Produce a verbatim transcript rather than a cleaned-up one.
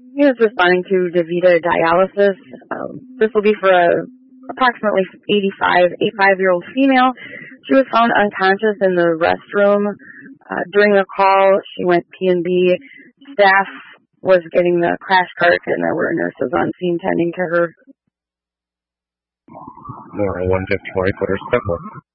He was responding to DaVita dialysis. Um, this will be for a approximately eighty-five, eighty-five-year-old female. She was found unconscious in the restroom. Uh, during the call, she went P and B. Staff was getting the crash cart, and there were nurses on scene tending to her. More one fifty-four, quarter step one.